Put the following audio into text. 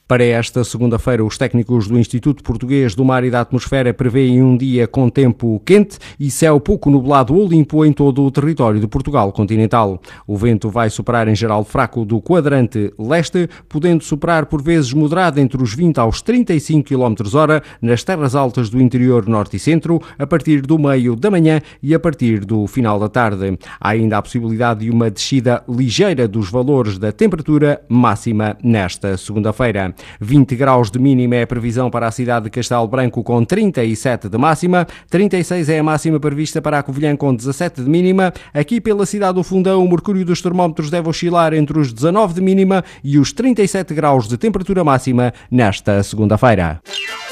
Para esta segunda-feira, os técnicos do Instituto Português do Mar e da Atmosfera prevêem um dia com tempo quente e céu pouco nublado ou limpo em todo o território de Portugal continental. O vento vai soprar em geral fraco do quadrante leste, podendo soprar por vezes moderado entre os 20 aos 35 km/h nas terras altas do interior norte e centro, a partir do meio da manhã e a partir do final da tarde. Há ainda a possibilidade de uma descida ligeira dos valores da temperatura máxima nesta segunda-feira. 20 graus de mínima é a previsão para a cidade de Castelo Branco, com 37 de máxima, 36 é a máxima prevista para a Covilhã, com 17 de mínima. Aqui pela cidade do Fundão, o mercúrio dos termómetros deve oscilar entre os 19 de mínima e os 37 graus de temperatura máxima nesta segunda-feira.